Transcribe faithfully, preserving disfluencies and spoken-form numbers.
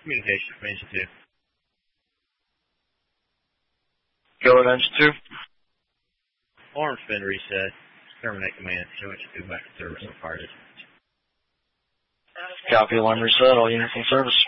Communication from Engine two. Go at Engine two. Arms been reset. Terminate command. Show it to go back to service and fire dispatch. Copy, alarm reset. All units in service.